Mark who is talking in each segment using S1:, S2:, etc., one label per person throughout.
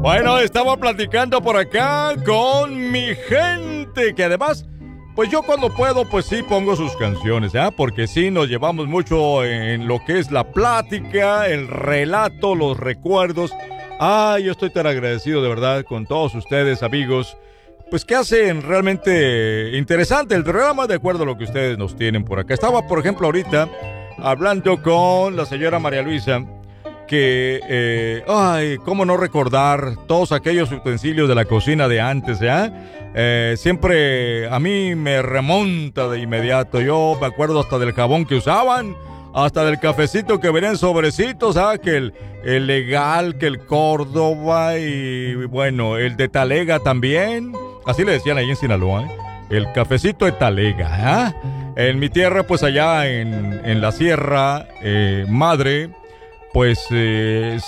S1: Bueno, estaba platicando por acá con mi gente, que además, pues yo cuando puedo, pues sí pongo sus canciones, ¿eh? Porque sí nos llevamos mucho en lo que es la plática, el relato, los recuerdos. Ay, yo estoy tan agradecido de verdad con todos ustedes, amigos, pues que hacen realmente interesante el programa de acuerdo a lo que ustedes nos tienen por acá. Estaba, por ejemplo, ahorita hablando con la señora María Luisa, que, ay, cómo no recordar todos aquellos utensilios de la cocina de antes, siempre a mí me remonta de inmediato. Yo me acuerdo hasta del jabón que usaban, hasta del cafecito que venía en sobrecitos, que el Legal, que el Córdoba y, bueno, el de Talega también. Así le decían ahí en Sinaloa, el cafecito de Talega, En mi tierra, pues allá en la Sierra Madre, pues creo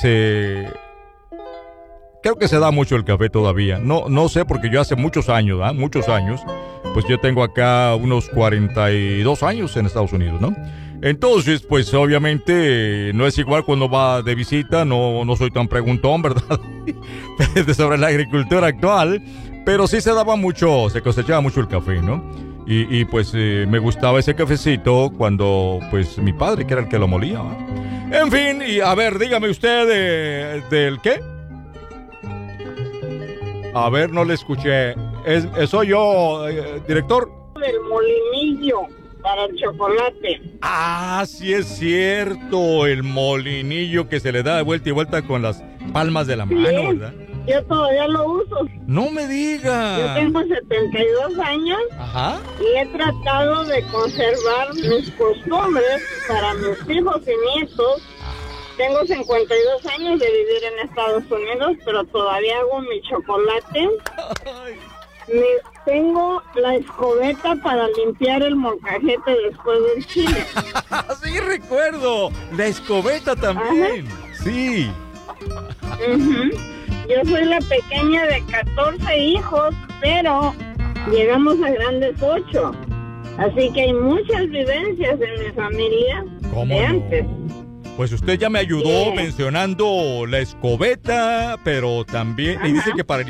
S1: que se da mucho el café todavía. No sé, porque yo hace muchos años, pues yo tengo acá unos 42 años en Estados Unidos, ¿no? Entonces, pues obviamente no es igual cuando va de visita, no soy tan preguntón, ¿verdad? Sobre la agricultura actual, pero sí se cosechaba mucho el café, ¿no? Y pues me gustaba ese cafecito cuando, pues, mi padre, que era el que lo molía, ¿no? En fin, y a ver, dígame usted ¿del qué? A ver, no le escuché. ¿Soy yo, director?
S2: El molinillo para el chocolate.
S1: Ah, sí es cierto, el molinillo que se le da de vuelta y vuelta con las palmas de la mano,
S2: Sí,
S1: ¿verdad?
S2: yo todavía lo uso.
S1: No me diga.
S2: Yo tengo 72 años.
S1: Ajá.
S2: Y he tratado de conservar mis costumbres para mis hijos y nietos. Tengo 52 años de vivir en Estados Unidos, pero todavía hago mi chocolate. Tengo la escobeta para limpiar el molcajete después del chile.
S1: Sí, recuerdo. La escobeta también. Ajá. Sí.
S2: Yo soy la pequeña de 14 hijos, pero llegamos a grandes 8. Así que hay muchas vivencias en mi familia de antes.
S1: Pues usted ya me ayudó mencionando la escobeta, pero también... Y dice que para